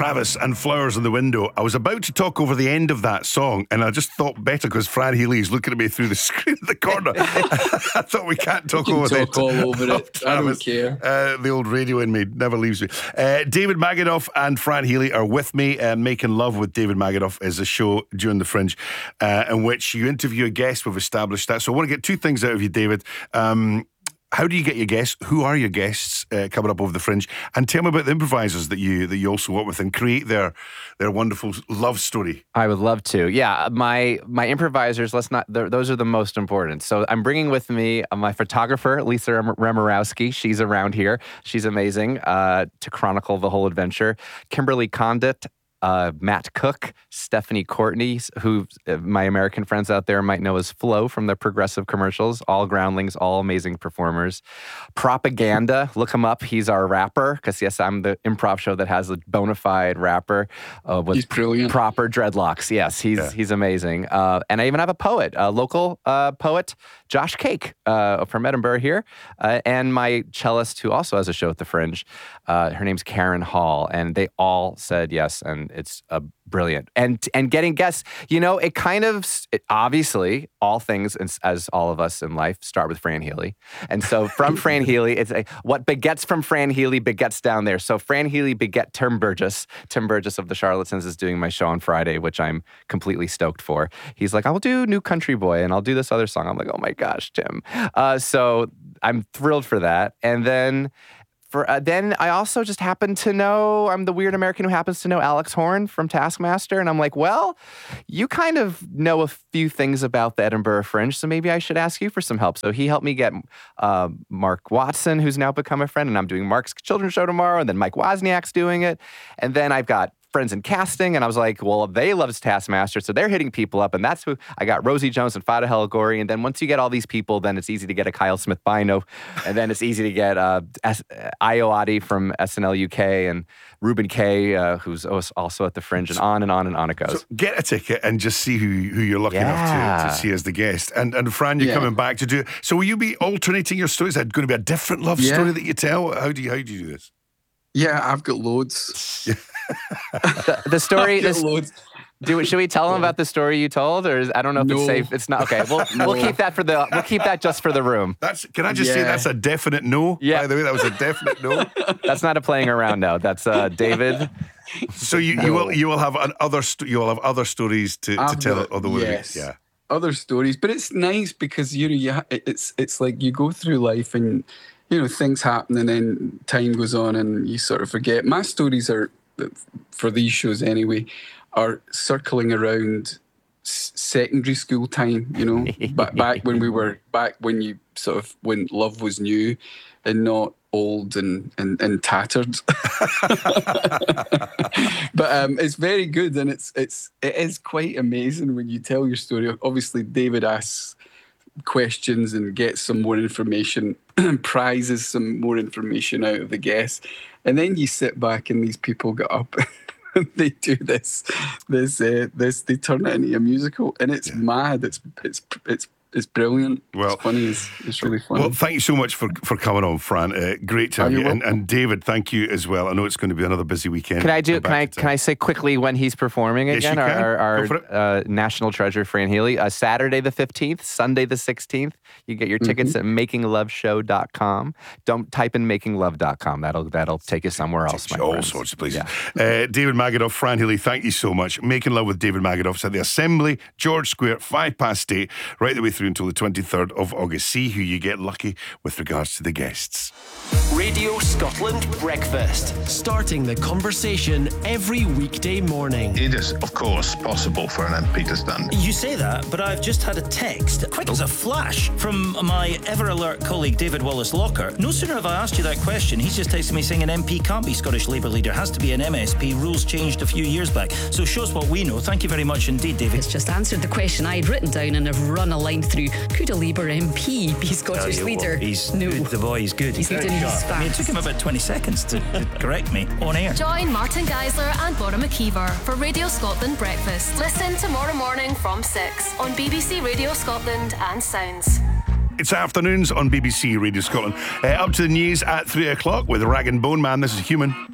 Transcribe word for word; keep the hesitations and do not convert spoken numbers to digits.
Travis and Flowers in the Window. I was about to talk over the end of that song, and I just thought better because Fran Healy is looking at me through the screen in the corner. I thought we can't talk you can over talk it. all over it. I don't care. Uh, the old radio in me never leaves me. Uh, David Magadoff and Fran Healy are with me. Uh, Making Love with David Magadoff is a show during the Fringe uh, in which you interview a guest. We've established that. So I want to get two things out of you, David. Um, How do you get your guests? Who are your guests uh, coming up over the Fringe? And tell me about the improvisers that you that you also work with and create their their wonderful love story. I would love to. Yeah, my my improvisers. Let's not. Those are the most important. So I'm bringing with me my photographer, Lisa Remorowski. She's around here. She's amazing uh, to chronicle the whole adventure. Kimberly Condit. Uh, Matt Cook, Stephanie Courtney, who uh, my American friends out there might know as Flo from the Progressive commercials. All groundlings, all amazing performers. Propaganda, look him up. He's our rapper, because yes, I'm the improv show that has a bona fide rapper uh, with he's brilliant. Proper dreadlocks. Yes, he's yeah. he's amazing. Uh, and I even have a poet, a local uh, poet, Josh Cake uh, from Edinburgh here, uh, and my cellist who also has a show at the Fringe. Uh, her name's Karen Hall, and they all said yes, and it's a brilliant. And and getting guests, you know, it kind of, it, obviously, all things, as, as all of us in life, start with Fran Healy. And so from Fran Healy, it's a, what begets from Fran Healy begets down there. So Fran Healy beget Tim Burgess. Tim Burgess of the Charlatans is doing my show on Friday, which I'm completely stoked for. He's like, I'll do New Country Boy, and I'll do this other song. I'm like, oh my gosh, Tim. Uh, so I'm thrilled for that. And then For, uh, then I also just happen to know, I'm the weird American who happens to know Alex Horn from Taskmaster. And I'm like, well, you kind of know a few things about the Edinburgh Fringe, so maybe I should ask you for some help. So he helped me get uh, Mark Watson, who's now become a friend. And I'm doing Mark's children's show tomorrow. And then Mike Wozniak's doing it. And then I've got friends in casting, and I was like, well, they love Taskmaster, so they're hitting people up, and that's who I got. Rosie Jones and Fada Helgori, and then once you get all these people, then it's easy to get a Kyle Smith Bino, and then it's easy to get uh, S- Ayo Adi from S N L U K, and Ruben Kay, uh, who's also at the Fringe, and on and on and on it goes. So get a ticket and just see who who you're lucky Yeah. enough to, to see as the guest. And and Fran, you're Yeah. coming back to do it. So will you be alternating your stories? Is that going to be a different love Yeah. story that you tell? How do you how do you do this? Yeah, I've got loads. The, the story, I've got this, loads. do should we tell them about the story you told, or is, I don't know if No. it's safe. It's not okay. We'll we'll keep that for the we'll keep that just for the room. That's can I just say Yeah. that's a definite no? Yeah. By the way, that was a definite no. That's not a playing around now. That's uh, David. So you, you will you will have an other sto- you will have other stories to, to I've tell got- other women. yes. Yeah. Other stories, but it's nice because you know you ha- it's it's like you go through life and you know things happen and then time goes on and you sort of forget. My stories are, for these shows anyway, are circling around s- secondary school time. You know, back back when we were back when you sort of when love was new and not old and and, and tattered. But um, it's very good, and it's it's it is quite amazing when you tell your story. Obviously, David asks questions and gets some more information, prizes some more information out of the guests, and then you sit back and these people get up and they do this, this, uh, this. They turn it into a musical, and it's Yeah. mad. It's it's it's it's brilliant. Well- it's funny. It's, it's really funny. Well, thank you so much for, for coming on, Fran. Uh, great to have Oh, you. you're And, welcome. and David, thank you as well. I know it's going to be another busy weekend. Can I do? Come Can I? back to Can I town. say quickly when he's performing Yes, you again? can. Our, our, Go for it. uh, national treasure, Fran Healy. Uh, Saturday the fifteenth, Sunday the sixteenth. You get your tickets Mm-hmm. at making love show dot com. Don't type in making love dot com. That'll that'll take you somewhere else. My all friends. sorts of places. Yeah. Uh, David Magadoff, Fran Healy, thank you so much. Making Love with David Magadoff's at the Assembly, George Square, five past eight, right the way through until the twenty-third of August. See who you get lucky with regards to the guests. Radio Scotland Breakfast. Starting the conversation every weekday morning. It is, of course, possible for an M P to stand. You say that, but I've just had a text, quick as a flash, from my ever-alert colleague David Wallace-Locker. No sooner have I asked you that question, he's just texted me saying an M P can't be Scottish Labour leader, has to be an M S P. Rules changed a few years back. So shows what we know. Thank you very much indeed, David. It's just answered the question I'd written down and have run a line through. Could a Labour M P be Scottish Tell you leader? what, he's no. good, the boy, he's good. He's Very good and he's sharp. I mean, it took fast. him about twenty seconds to, to correct me on air. Join Martin Geisler and Bora McKeever for Radio Scotland Breakfast. Listen tomorrow morning from six on B B C Radio Scotland and Sounds. It's afternoons on B B C Radio Scotland. Uh, up to the news at three o'clock with Rag and Bone Man. This is Human.